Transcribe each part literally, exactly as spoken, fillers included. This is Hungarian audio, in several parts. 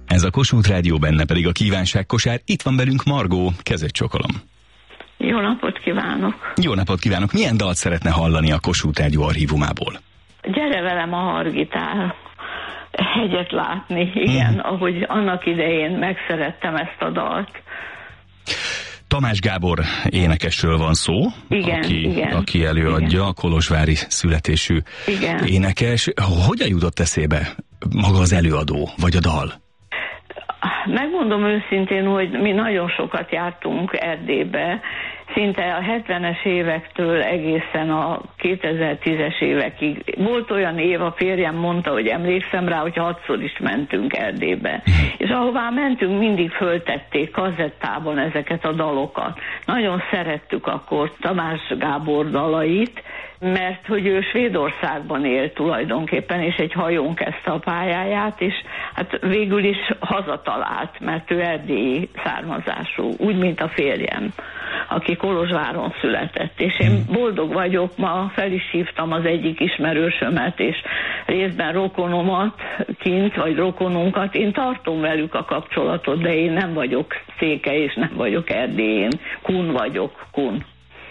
Ez a Kossuth Rádió, benne pedig a kívánságkosár. Itt van velünk Margó, kezet csokolom. Jó napot kívánok! Jó napot kívánok! Milyen dalt szeretne hallani a Kossuth Rádió archívumából? Gyere velem a Hargitál, hegyet látni, igen, hmm. ahogy annak idején megszerettem ezt a dalt. Tamás Gábor énekesről van szó, igen, aki, igen, aki előadja, igen. A kolozsvári születésű igen. énekes. Hogyan jutott eszébe maga az előadó, vagy a dal? Megmondom őszintén, hogy mi nagyon sokat jártunk Erdélybe, szinte a hetvenes évektől egészen a kétezer-tízes évekig. Volt olyan év, a férjem mondta, hogy emlékszem rá, hogy hatszor is mentünk Erdélybe. És ahová mentünk, mindig föltették kazettában ezeket a dalokat. Nagyon szerettük akkor Tamás Gábor dalait, mert hogy ő Svédországban élt tulajdonképpen, és egy hajón kezdte a pályáját, és hát végül is hazatalált, mert ő erdélyi származású, úgy, mint a férjem, aki Kolozsváron született. És én boldog vagyok, ma fel is hívtam az egyik ismerősömet, és részben rokonomat kint, vagy rokonunkat. Én tartom velük a kapcsolatot, de én nem vagyok Székely, és nem vagyok Erdély, én Kun vagyok, Kun.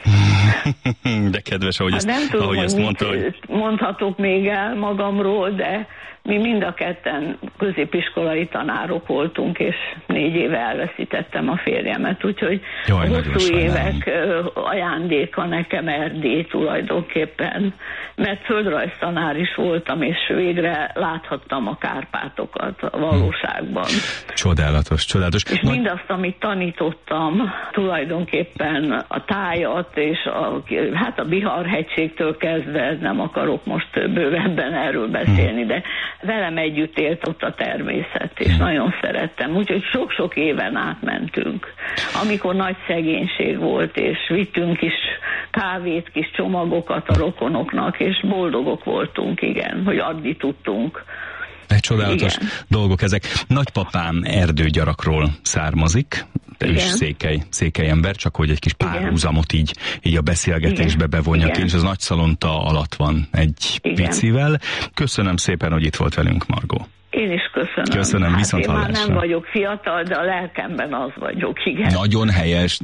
De kedves, ahogy, hát ezt, nem tudom, ahogy hogy ezt mondta, hogy... mondhatok még el magamról, de mi mind a ketten középiskolai tanárok voltunk, és négy éve elveszítettem a férjemet, úgyhogy Jaj, hosszú évek ajándéka nekem Erdély tulajdonképpen, mert földrajztanár is voltam, és végre láthattam a Kárpátokat a valóságban. Csodálatos, csodálatos. És Majd... mindazt, amit tanítottam, tulajdonképpen a tájat, és a, hát a Bihar-hegységtől kezdve, nem akarok most bővebben erről beszélni, de velem együtt élt ott a természet, és hmm. nagyon szerettem. Úgyhogy sok-sok éven átmentünk. Amikor nagy szegénység volt, és vittünk is kávét, kis csomagokat a rokonoknak, és boldogok voltunk, igen, hogy adni tudtunk. Egy csodálatos igen. dolgok ezek. Nagypapám erdőgyarakról származik, de ő is székely, székely ember, csak hogy egy kis párhuzamot így, így a beszélgetésbe bevonjak én, és az Nagyszalonta alatt van egy igen. picivel. Köszönöm szépen, hogy itt volt velünk, Margó. Én is köszönöm. Köszönöm, hát viszont én hallásra. Már nem vagyok fiatal, de a lelkemben az vagyok, igen. Nagyon helyes.